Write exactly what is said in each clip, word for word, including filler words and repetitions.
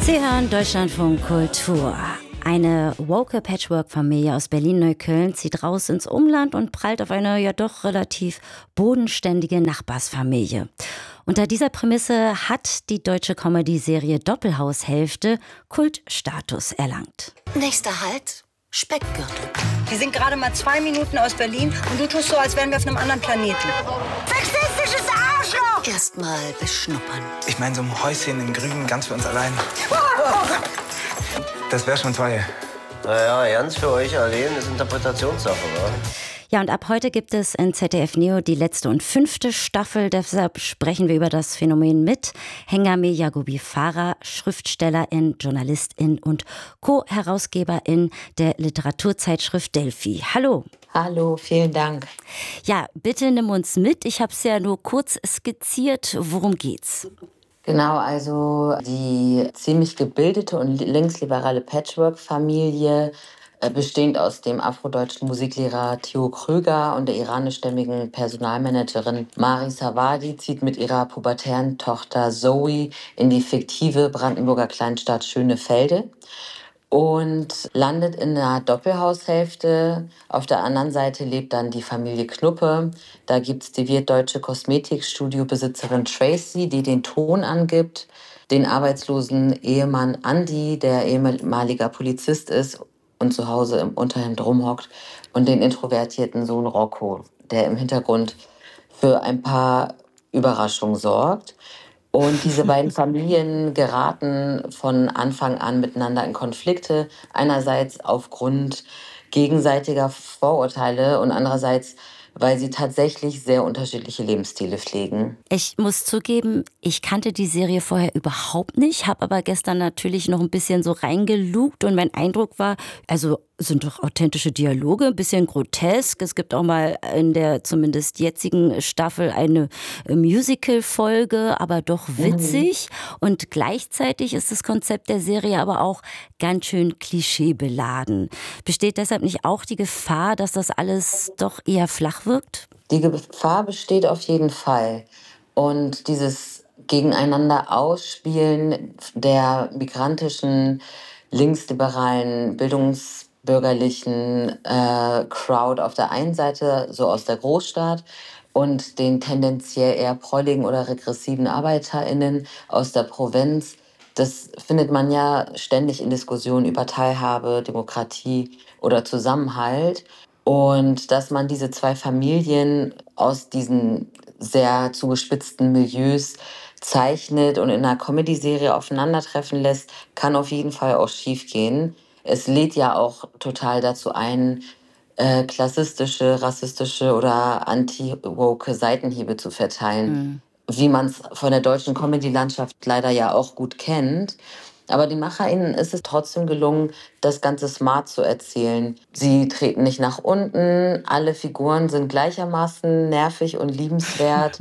Sie hören Deutschlandfunk Kultur. Eine woke Patchwork-Familie aus Berlin-Neukölln zieht raus ins Umland und prallt auf eine ja doch relativ bodenständige Nachbarsfamilie. Unter dieser Prämisse hat die deutsche Comedy-Serie Doppelhaushälfte Kultstatus erlangt. Nächster Halt, Speckgürtel. Wir sind gerade mal zwei Minuten aus Berlin und du tust so, als wären wir auf einem anderen Planeten. Sexistisches Arschloch! Erstmal beschnuppern. Ich meine, so ein Häuschen in Grün, ganz für uns allein. Das wäre schon toll. Naja, ganz für euch allein ist Interpretationssache, wa? Ja, und ab heute gibt es in Z D F Neo die letzte und fünfte Staffel. Deshalb sprechen wir über das Phänomen mit Hengame Yagubi Farah, Schriftstellerin, Journalistin und Co-Herausgeberin der Literaturzeitschrift Delphi. Hallo. Hallo, vielen Dank. Ja, bitte nimm uns mit. Ich habe es ja nur kurz skizziert. Worum geht's? Genau, also die ziemlich gebildete und linksliberale Patchwork-Familie, bestehend aus dem afrodeutschen Musiklehrer Theo Kröger und der iranischstämmigen Personalmanagerin Mari Savadi, zieht mit ihrer pubertären Tochter Zoe in die fiktive Brandenburger Kleinstadt Schönefelde und landet in einer Doppelhaushälfte. Auf der anderen Seite lebt dann die Familie Knuppe. Da gibt es die wirtdeutsche Kosmetikstudiobesitzerin Tracy, die den Ton angibt, den arbeitslosen Ehemann Andy, der ehemaliger Polizist ist und zu Hause im Unterhemd rumhockt, und den introvertierten Sohn Rocco, der im Hintergrund für ein paar Überraschungen sorgt. Und diese beiden Familien geraten von Anfang an miteinander in Konflikte. Einerseits aufgrund gegenseitiger Vorurteile und andererseits, weil sie tatsächlich sehr unterschiedliche Lebensstile pflegen. Ich muss zugeben, ich kannte die Serie vorher überhaupt nicht, habe aber gestern natürlich noch ein bisschen so reingelugt und mein Eindruck war, also sind doch authentische Dialoge, ein bisschen grotesk. Es gibt auch mal in der zumindest jetzigen Staffel eine Musical-Folge, aber doch witzig. Mhm. Und gleichzeitig ist das Konzept der Serie aber auch ganz schön klischeebeladen. Besteht deshalb nicht auch die Gefahr, dass das alles doch eher flach wirkt? Die Gefahr besteht auf jeden Fall. Und dieses Gegeneinander Ausspielen der migrantischen, linksliberalen, bildungsbürgerlichen äh, Crowd auf der einen Seite, so aus der Großstadt, und den tendenziell eher prolligen oder regressiven ArbeiterInnen aus der Provinz, das findet man ja ständig in Diskussionen über Teilhabe, Demokratie oder Zusammenhalt. Und dass man diese zwei Familien aus diesen sehr zugespitzten Milieus zeichnet und in einer Comedy-Serie aufeinandertreffen lässt, kann auf jeden Fall auch schiefgehen. Es lädt ja auch total dazu ein, äh, klassistische, rassistische oder anti-woke Seitenhiebe zu verteilen, mhm. wie man es von der deutschen Comedy-Landschaft leider ja auch gut kennt. Aber den MacherInnen ist es trotzdem gelungen, das Ganze smart zu erzählen. Sie treten nicht nach unten, alle Figuren sind gleichermaßen nervig und liebenswert.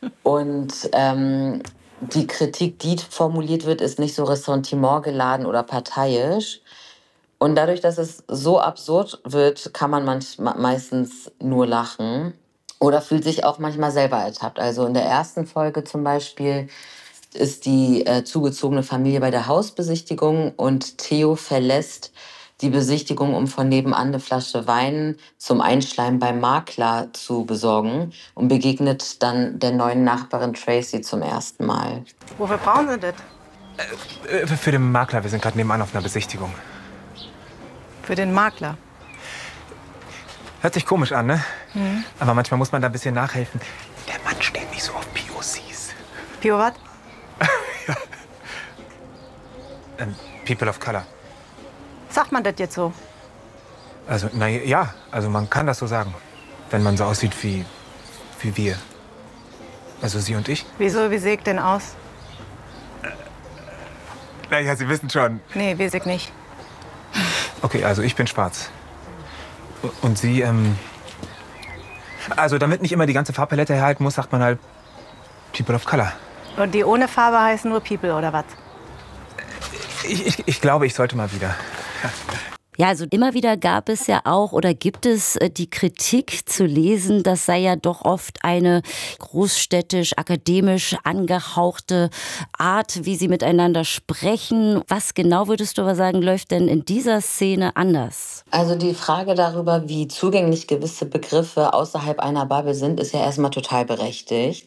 Und ähm, die Kritik, die formuliert wird, ist nicht so ressentimentgeladen oder parteiisch. Und dadurch, dass es so absurd wird, kann man manch, meistens nur lachen oder fühlt sich auch manchmal selber ertappt. Also in der ersten Folge zum Beispiel ist die äh, zugezogene Familie bei der Hausbesichtigung und Theo verlässt die Besichtigung, um von nebenan eine Flasche Wein zum Einschleimen beim Makler zu besorgen und begegnet dann der neuen Nachbarin Tracy zum ersten Mal. Wofür brauchen Sie das? Äh, für den Makler, wir sind gerade nebenan auf einer Besichtigung. Für den Makler? Hört sich komisch an, ne? Mhm. Aber manchmal muss man da ein bisschen nachhelfen. Der Mann steht nicht so auf P O Cs. P O was? Ja. Ähm, People of Color. Sagt man das jetzt so? Also, na ja, also man kann das so sagen. Wenn man so aussieht wie, wie wir. Also Sie und ich. Wieso, wie sehe ich denn aus? Äh, naja, Sie wissen schon. Nee, weiß ich nicht. Okay, also ich bin schwarz. Und Sie, ähm... Also damit nicht immer die ganze Farbpalette herhalten muss, sagt man halt People of Color. Und die ohne Farbe heißen nur People, oder was? Ich, ich, ich glaube, ich sollte mal wieder. Ja, also immer wieder gab es ja auch oder gibt es äh, die Kritik zu lesen, das sei ja doch oft eine großstädtisch, akademisch angehauchte Art, wie sie miteinander sprechen. Was genau würdest du aber sagen, läuft denn in dieser Szene anders? Also die Frage darüber, wie zugänglich gewisse Begriffe außerhalb einer Bubble sind, ist ja erstmal total berechtigt.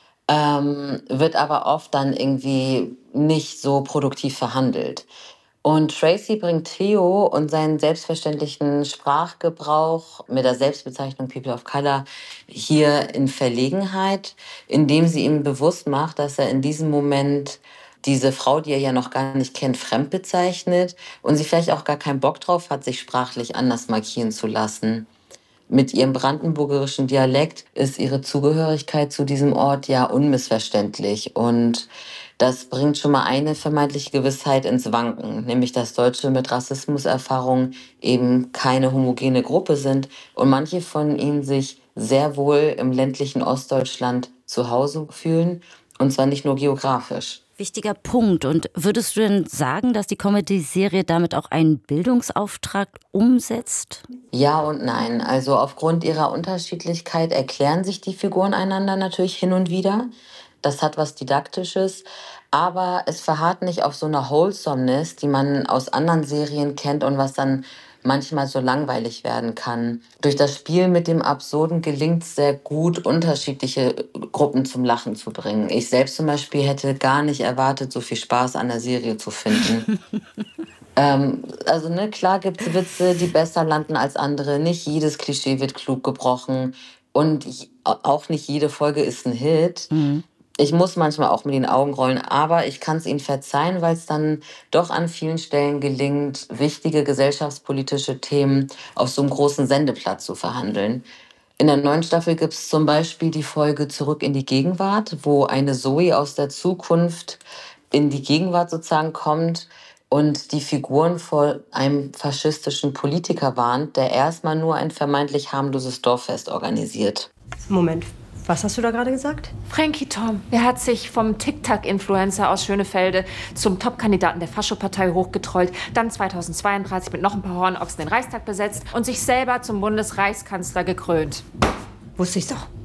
Ähm, wird aber oft dann irgendwie nicht so produktiv verhandelt. Und Tracy bringt Theo und seinen selbstverständlichen Sprachgebrauch mit der Selbstbezeichnung People of Color hier in Verlegenheit, indem sie ihm bewusst macht, dass er in diesem Moment diese Frau, die er ja noch gar nicht kennt, fremd bezeichnet und sie vielleicht auch gar keinen Bock drauf hat, sich sprachlich anders markieren zu lassen. Mit ihrem brandenburgerischen Dialekt ist ihre Zugehörigkeit zu diesem Ort ja unmissverständlich. Und das bringt schon mal eine vermeintliche Gewissheit ins Wanken, nämlich dass Deutsche mit Rassismuserfahrung eben keine homogene Gruppe sind und manche von ihnen sich sehr wohl im ländlichen Ostdeutschland zu Hause fühlen, und zwar nicht nur geografisch. Wichtiger Punkt. Und würdest du denn sagen, dass die Comedy-Serie damit auch einen Bildungsauftrag umsetzt? Ja und nein. Also aufgrund ihrer Unterschiedlichkeit erklären sich die Figuren einander natürlich hin und wieder. Das hat was Didaktisches. Aber es verharrt nicht auf so einer Wholesomeness, die man aus anderen Serien kennt und was dann manchmal so langweilig werden kann. Durch das Spiel mit dem Absurden gelingt es sehr gut, unterschiedliche Gruppen zum Lachen zu bringen. Ich selbst zum Beispiel hätte gar nicht erwartet, so viel Spaß an der Serie zu finden. ähm, also ne, klar gibt es Witze, die besser landen als andere. Nicht jedes Klischee wird klug gebrochen und auch nicht jede Folge ist ein Hit. Mhm. Ich muss manchmal auch mit den Augen rollen, aber ich kann es ihnen verzeihen, weil es dann doch an vielen Stellen gelingt, wichtige gesellschaftspolitische Themen auf so einem großen Sendeplatz zu verhandeln. In der neuen Staffel gibt es zum Beispiel die Folge Zurück in die Gegenwart, wo eine Zoe aus der Zukunft in die Gegenwart sozusagen kommt und die Figuren vor einem faschistischen Politiker warnt, der erstmal nur ein vermeintlich harmloses Dorffest organisiert. Moment. Was hast du da gerade gesagt? Frankie Tom, der hat sich vom TikTok-Influencer aus Schönefelde zum Top-Kandidaten der Faschopartei hochgetrollt, dann zweitausendzweiunddreißig mit noch ein paar Hornochsen den Reichstag besetzt und sich selber zum Bundesreichskanzler gekrönt. Wusste ich's doch.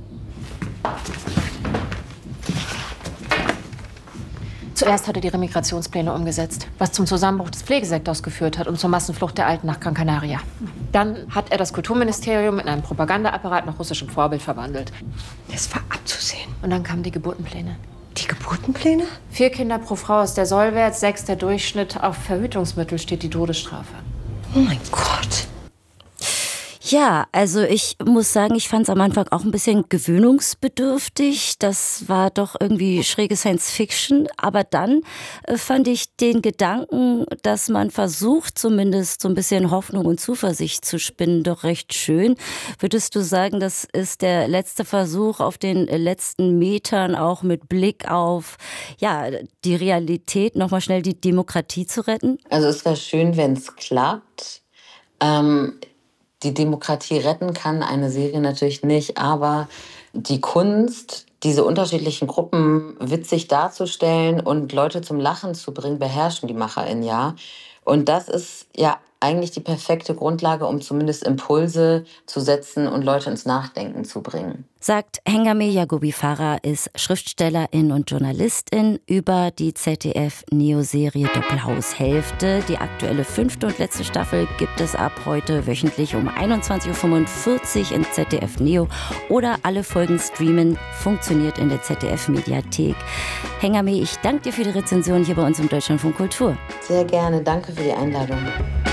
Zuerst hat er die Remigrationspläne umgesetzt, was zum Zusammenbruch des Pflegesektors geführt hat und zur Massenflucht der Alten nach Gran Canaria. Dann hat er das Kulturministerium in einen Propagandaapparat nach russischem Vorbild verwandelt. Das war abzusehen. Und dann kamen die Geburtenpläne. Die Geburtenpläne? Vier Kinder pro Frau ist der Sollwert, sechs der Durchschnitt. Auf Verhütungsmittel steht die Todesstrafe. Oh mein Gott. Ja, also ich muss sagen, ich fand es am Anfang auch ein bisschen gewöhnungsbedürftig. Das war doch irgendwie schräge Science-Fiction. Aber dann äh, fand ich den Gedanken, dass man versucht, zumindest so ein bisschen Hoffnung und Zuversicht zu spinnen, doch recht schön. Würdest du sagen, das ist der letzte Versuch auf den letzten Metern, auch mit Blick auf ja, die Realität, nochmal schnell die Demokratie zu retten? Also es wäre schön, wenn es klappt. Ähm Die Demokratie retten kann eine Serie natürlich nicht, aber die Kunst, diese unterschiedlichen Gruppen witzig darzustellen und Leute zum Lachen zu bringen, beherrschen die MacherInnen ja. Und das ist ja eigentlich die perfekte Grundlage, um zumindest Impulse zu setzen und Leute ins Nachdenken zu bringen. Sagt Hengame Yaghoubi Farah, ist Schriftstellerin und Journalistin über die Z D F-Neo-Serie Doppelhaushälfte. Die aktuelle fünfte und letzte Staffel gibt es ab heute wöchentlich um einundzwanzig Uhr fünfundvierzig in Z D F Neo oder alle Folgen streamen, funktioniert in der Z D F-Mediathek. Hengame, ich danke dir für die Rezension hier bei uns im Deutschlandfunk Kultur. Sehr gerne, danke für die Einladung.